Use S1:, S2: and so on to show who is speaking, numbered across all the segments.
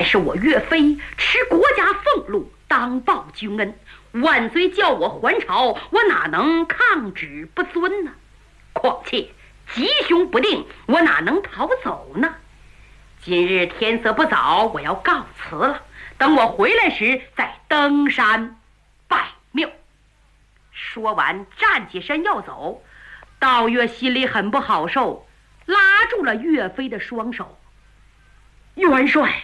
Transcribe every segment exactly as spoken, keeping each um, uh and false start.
S1: 是我岳飞吃国家俸禄，当报君恩。万岁叫我还朝，我哪能抗旨不遵呢？况且吉凶不定，我哪能逃走呢？今日天色不早，我要告辞了。等我回来时，再登山拜庙。说完，站起身要走。道岳心里很不好受，拉住了岳飞的双手。元帅，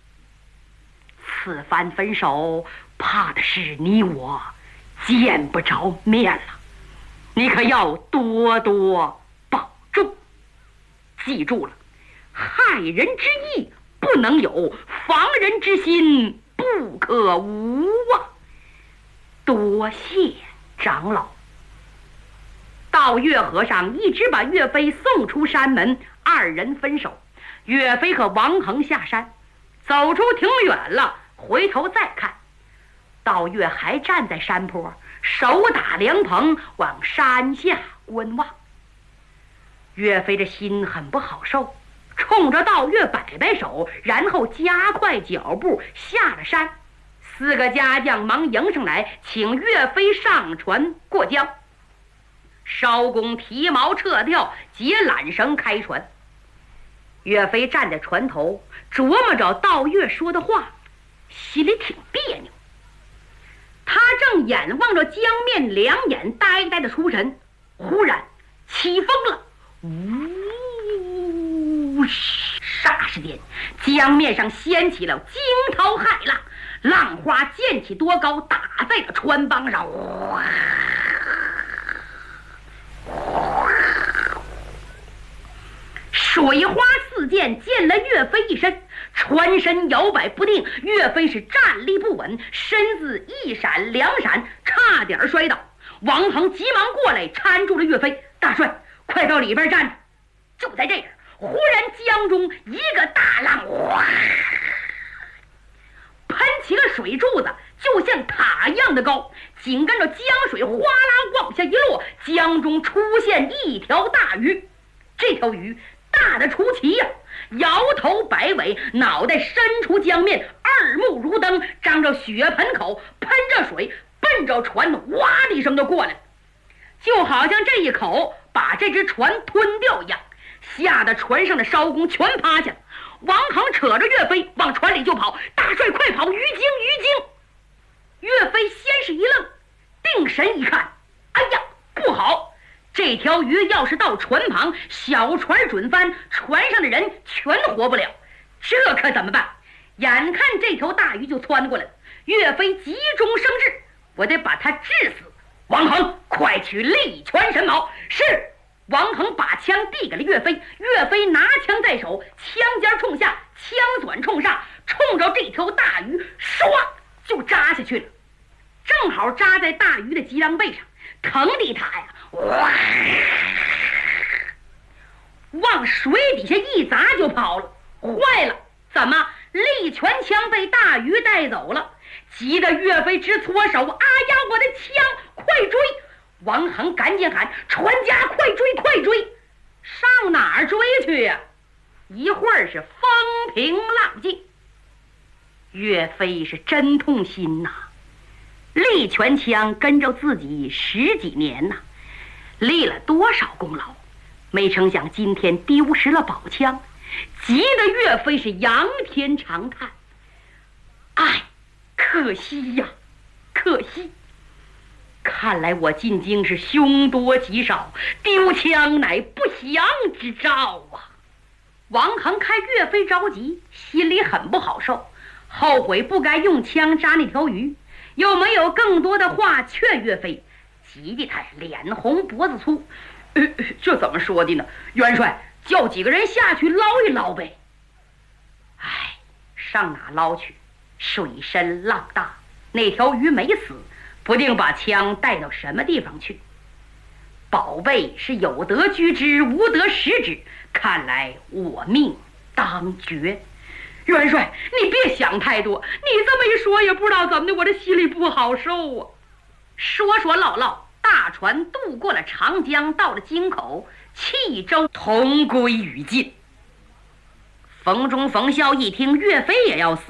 S1: 此番分手，怕的是你我见不着面了，你可要多多保重。记住了，害人之意不能有，防人之心不可无啊！多谢长老。道岳和尚一直把岳飞送出山门，二人分手。岳飞和王恒下山，走出挺远了，回头再看，道岳还站在山坡，手打凉棚，往山下观望。岳飞的心很不好受，冲着道岳摆摆手，然后加快脚步下了山。四个家将忙迎上来，请岳飞上船过江。艄公提矛撤掉，解缆绳开船。岳飞站在船头，琢磨着道岳说的话，心里挺别扭。他正眼望着江面，两眼呆呆的出神，忽然起风了，呜！霎时间，江面上掀起了惊涛骇浪，浪花溅起多高，打在了船帮上，哇！水花四溅，溅了岳飞一身，船身摇摆不定，岳飞是站立不稳，身子一闪两闪，差点摔倒。王恒急忙过来搀住了岳飞，大帅，快到里边站着。就在这样，忽然江中一个大浪，哇，喷起了水柱子，就像塔一样的高，紧跟着江水哗啦往下一落，江中出现一条大鱼。这条鱼大的出奇呀、啊，摇头摆尾，脑袋伸出江面，二目如灯，张着血盆口，喷着水，奔着船哇的一声就过来了，就好像这一口把这只船吞掉一样，吓得船上的艄公全趴下了。王恒扯着岳飞往船里就跑，大帅快跑，鱼精鱼精！岳飞先是一愣，定神一看，哎呀，不好！这条鱼要是到船旁，小船准翻，船上的人全活不了，这可怎么办？眼看这条大鱼就窜过来了，岳飞急中生智，我得把它治死。王恒，快取力拳神矛。是。王恒把枪递给了岳飞，岳飞拿枪在手，枪尖冲下，枪短冲上，冲着这条大鱼唰就扎下去了，正好扎在大鱼的脊梁背上，疼的他呀，哇，往水底下一砸就跑了。坏了，怎么力拳枪被大鱼带走了？急得岳飞直搓手，啊呀，我的枪，快追！王恒赶紧喊，船家快追快追！上哪儿追去呀、啊？一会儿是风平浪静。岳飞是真痛心呐、啊，力拳枪跟着自己十几年呐、啊，立了多少功劳，没成想今天丢失了宝枪，急得岳飞是仰天长叹，哎，可惜呀，可惜！看来我进京是凶多吉少，丢枪乃不祥之兆啊！王恒看岳飞着急，心里很不好受，后悔不该用枪扎那条鱼，又没有更多的话劝岳飞，急得他脸红脖子粗。呃，这怎么说的呢？元帅，叫几个人下去捞一捞呗。哎，上哪捞去？水深浪大，那条鱼没死，不定把枪带到什么地方去。宝贝是有得居之，无得食之，看来我命当绝。元帅，你别想太多，你这么一说也不知道怎么的，我这心里不好受啊。说说唠唠，大船渡过了长江，到了京口，冀州同归于尽。冯中冯孝一听岳飞也要死，